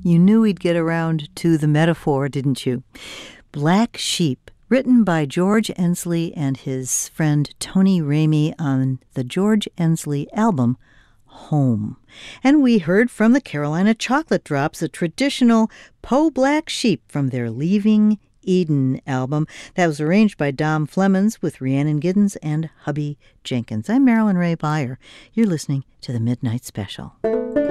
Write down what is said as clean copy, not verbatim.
You knew we'd get around to the metaphor, didn't you? Black Sheep, written by George Ensley and his friend Tony Ramey on the George Ensley album, Home. And we heard from the Carolina Chocolate Drops, a traditional Poe Black Sheep from their Leaving Eden album that was arranged by Dom Flemons with Rhiannon Giddens and Hubby Jenkins. I'm Marilyn Ray Beyer. You're listening to the Midnight Special.